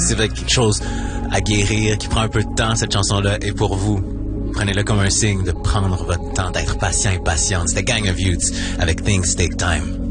c'est quelque chose à guérir, qui prend un peu de temps, cette chanson-là, et pour vous, prenez-le comme un signe de prendre votre temps, d'être patient et patiente. C'était Gang of Youths avec Things Take Time.